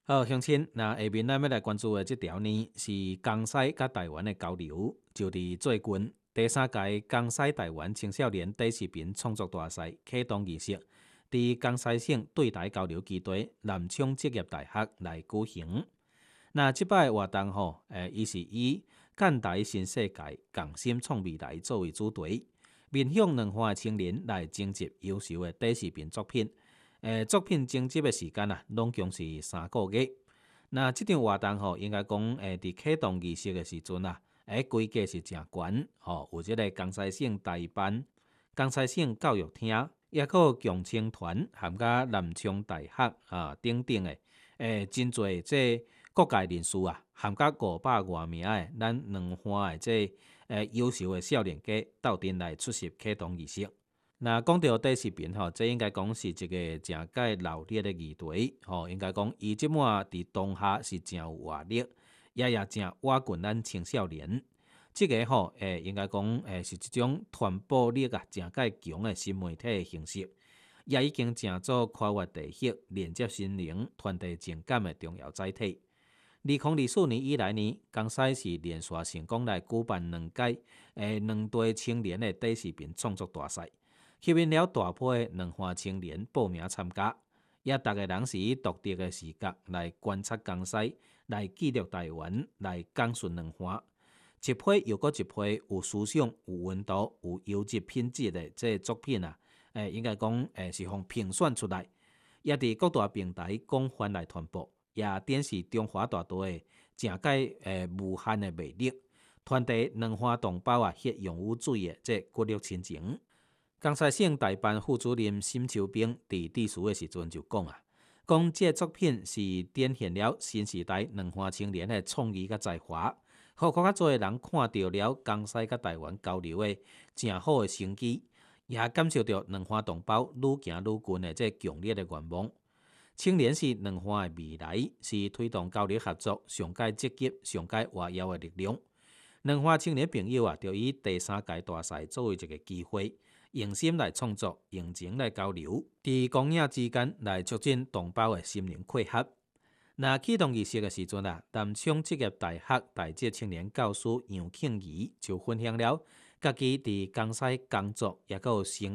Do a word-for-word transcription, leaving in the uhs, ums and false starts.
好，乡亲，那下面咱要来关注的这条呢，是江西甲台湾的交流，就伫最近第三届江西台湾青少年短视频创作大赛启动仪式，伫江西省对台交流基地南昌职业大学来举行。那即摆活动吼，诶，伊是以建台新世界，共心创未来作为主题，面向两岸的青年来征集优秀的短视频作品。诶，作品征集的时间啊，拢共是三个月。那即场活动吼，应该讲诶，伫启动仪式的时阵啊，诶，规格是诚悬吼，有即个江西省台办、江西省教育厅，也个共青团含甲南昌大学啊等等的，诶，真侪即各界人士啊，含甲五百外名的咱两岸的即诶优秀的少年家斗阵来出席启动仪式。那讲到短视频吼，这应该讲是一个诚介热烈的议题吼，应该讲伊即满伫当下是诚有活力，也也诚瓦近咱青少年。即、个吼，诶，应该讲诶是一种传播力啊诚介强的新媒体的形式，也已经成做跨越地域、连接心灵、传递情感的重要载体。二零二四年以来呢，江西是连续成功来举办两届诶两队青年的短视频创作大赛。吸引了大批的两岸青年报名参加，也逐个人是以独特的视角来观察江西，来记录台湾，来讲述两岸。一批又搁一批有思想、有温度、有优质品质的这作品啊，诶，应该讲诶是互评选出来，也伫各大平台广泛来传播，也展示中华大地的诚介诶无限的魅力，传递两岸同胞啊血勇武水的这骨肉亲情。江西省代办副主任沈秋兵伫致辞的时阵就讲啊，讲这作品是展现了新时代两岸青年的创意甲才华，互较侪人看到了江西甲台湾交流的诚好的成机，也感受到两岸同胞愈行愈近的这强烈的愿望。青年是两岸的未来，是推动交流合作上界积极、上界活跃的力量。两岸青年朋友啊，就以第三届大赛作为一个机会。用心来创作，用情来交流，伫公影之间来促进同胞的心灵契合。那启动仪式的时阵啊，南昌职业大学在职青年教师杨庆仪就分享了家己伫江西工作，也有生